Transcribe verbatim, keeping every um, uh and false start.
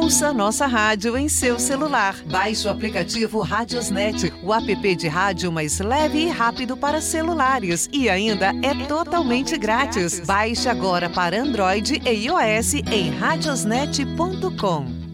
Ouça nossa rádio em seu celular. Baixe o aplicativo Radiosnet, o app de rádio mais leve e rápido para celulares. E ainda é totalmente grátis. Baixe agora para Android e iOS em radiosnet ponto com.